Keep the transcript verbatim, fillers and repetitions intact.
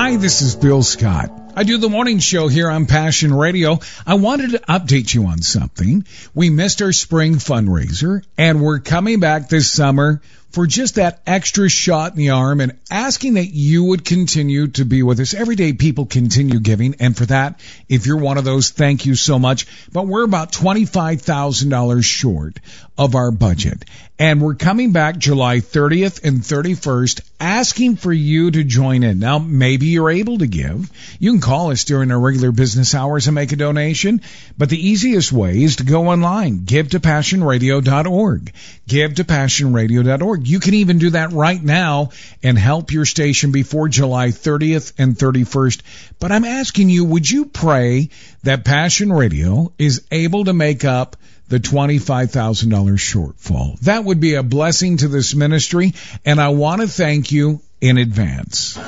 Hi, this is Bill Scott. I do the morning show here on Passion Radio. I wanted to update you on something. We missed our spring fundraiser, and we're coming back this summer for just that extra shot in the arm and asking that you would continue to be with us. Every day people continue giving, and for that, if you're one of those, thank you so much. But we're about twenty-five thousand dollars short of our budget. And we're coming back July thirtieth and thirty-first asking for you to join in. Now, maybe you're able to give. You can call us during our regular business hours and make a donation. But the easiest way is to go online. give to passion radio dot org. give to passion radio dot org. You can even do that right now and help your station before July thirtieth and thirty-first. But I'm asking you, would you pray that Passion Radio is able to make up the twenty-five thousand dollars shortfall? That would be a blessing to this ministry, and I want to thank you in advance.